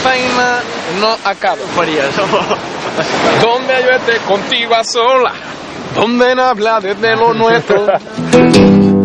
faena no acaba. Donde yo esté contigo a sola, donde no habla desde lo nuestro.